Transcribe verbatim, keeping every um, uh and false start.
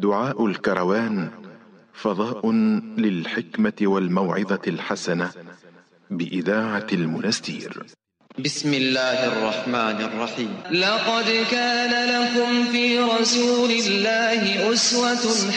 دعاء الكروان فضاء للحكمة والموعظة الحسنة بإذاعة المنستير. بسم الله الرحمن الرحيم. لقد كان لكم في رسول الله أسوة